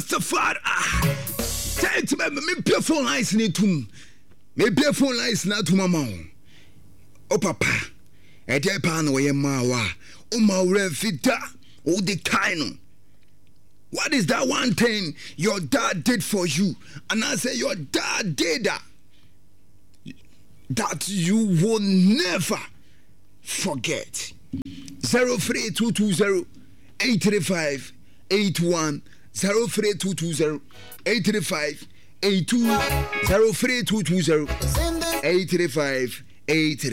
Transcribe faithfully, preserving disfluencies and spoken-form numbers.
Rastafari. Take to me, me pay phone lines in it too. Me pay phone lines na to mama. O papa. E dey pan wo ye ma wa. O ma wure fita. O de kind. What is that one thing your dad did for you? And I say your dad did that. That you will never forget. zero three two two zero eight three five eight one zero three two two zero eight three five eight two zero three two two zero eight three five eight three